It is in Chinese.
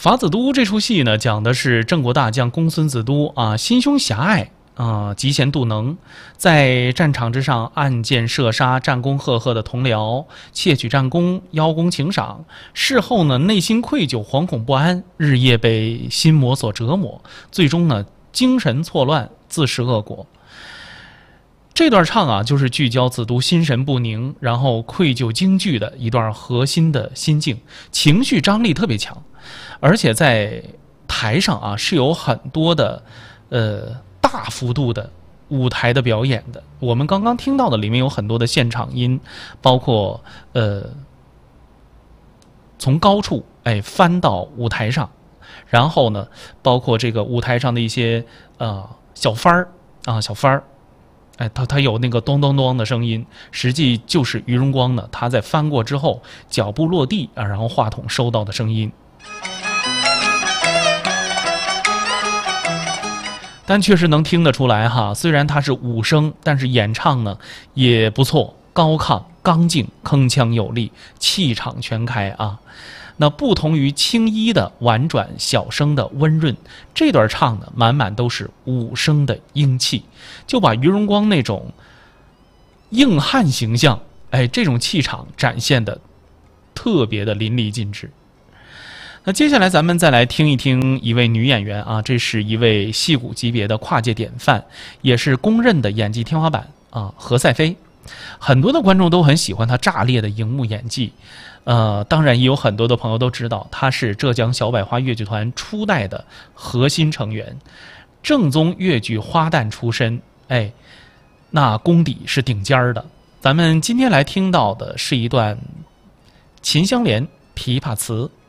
法子都这出戏呢，讲的是郑国大将公孙子都啊，心胸狭隘啊，嫉贤妒能，在战场之上暗箭射杀战功赫赫的同僚，窃取战功，邀功请赏。事后呢，内心愧疚，惶恐不安，日夜被心魔所折磨，最终呢，精神错乱，自食恶果。这段唱啊，就是聚焦子都心神不宁，然后愧疚惊惧的一段核心的心境，情绪张力特别强，而且在台上啊是有很多的大幅度的舞台的表演的。我们刚刚听到的里面有很多的现场音，包括从高处翻到舞台上，然后呢，包括这个舞台上的一些小翻儿啊小翻儿。它有那个咚咚咚的声音，实际就是于荣光呢，他在翻过之后，脚步落地啊，然后话筒收到的声音。但确实能听得出来哈，虽然它是武声，但是演唱呢也不错，高亢、刚劲、铿锵有力，气场全开啊。那不同于青衣的婉转，小声的温润，这段唱呢满满都是武声的英气，就把于荣光那种硬汉形象，这种气场展现的特别的淋漓尽致。那接下来咱们再来听一听一位女演员啊，这是一位戏骨级别的跨界典范，也是公认的演技天花板啊，何赛飞。很多的观众都很喜欢她炸裂的荧幕演技。当然也有很多的朋友都知道，他是浙江小百花越剧团初代的核心成员，正宗越剧花旦出身，那功底是顶尖的。咱们今天来听到的是一段秦香莲琵琶词。